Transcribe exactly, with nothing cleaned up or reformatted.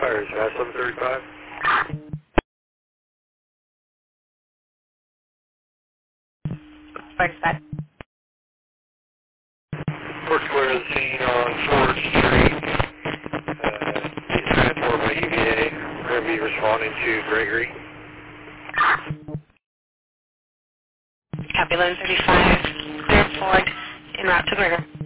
Fires, Fast seven thirty-five. Where's that? We're clear of the scene on fourth Street. Uh, being transported by E V A. We're going to be responding to Gregory. Copy, Lone thirty-five, clear Ford, en route to Gregory.